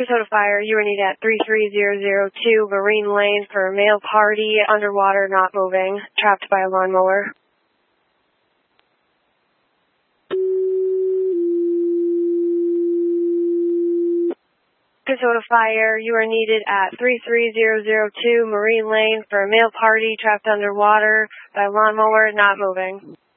Kasota Fire, you are needed at 33002 Marine Lane for a male party, underwater, not moving, trapped by a lawnmower. Kasota Fire, you are needed at 33002 Marine Lane for a male party, trapped underwater by a lawnmower, not moving.